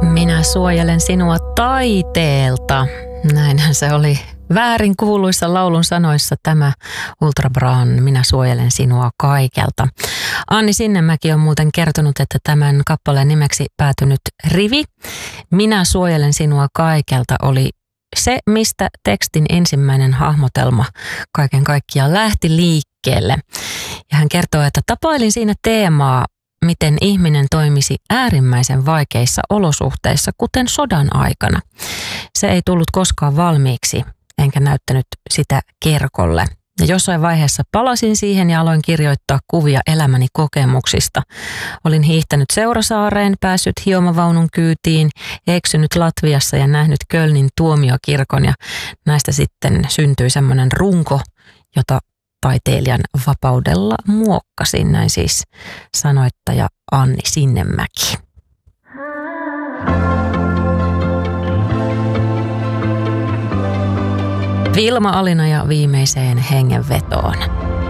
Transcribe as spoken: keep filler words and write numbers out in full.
Minä suojelen sinua taiteelta. Näinhän se oli väärin kuuluissa laulun sanoissa tämä Ultra Brown, Minä suojelen sinua kaikelta. Anni Sinnemäki on muuten kertonut, että tämän kappaleen nimeksi päätynyt rivi, Minä suojelen sinua kaikelta, oli se, mistä tekstin ensimmäinen hahmotelma kaiken kaikkiaan lähti liikkeelle. Ja hän kertoo, että tapailin siinä teemaa, miten ihminen toimisi äärimmäisen vaikeissa olosuhteissa, kuten sodan aikana. Se ei tullut koskaan valmiiksi, enkä näyttänyt sitä Kerkolle. Ja jossain vaiheessa palasin siihen ja aloin kirjoittaa kuvia elämäni kokemuksista. Olin hiihtänyt Seurasaareen, päässyt hiomavaunun kyytiin, eksynyt Latviassa ja nähnyt Kölnin tuomiokirkon. Ja näistä sitten syntyi semmoinen runko, jota taiteilijan vapaudella muokkasin, näin siis sanoittaja Anni Sinnemäki. Vilma Alina ja viimeiseen hengenvetoon.